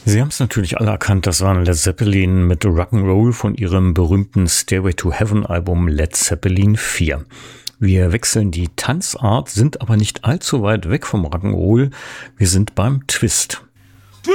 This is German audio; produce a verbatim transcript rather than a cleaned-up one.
Sie haben es natürlich alle erkannt, das waren Led Zeppelin mit Rock'n'Roll von ihrem berühmten Stairway to Heaven Album Led Zeppelin vier. Wir wechseln die Tanzart, sind aber nicht allzu weit weg vom Rock'n'Roll. Wir sind beim Twist.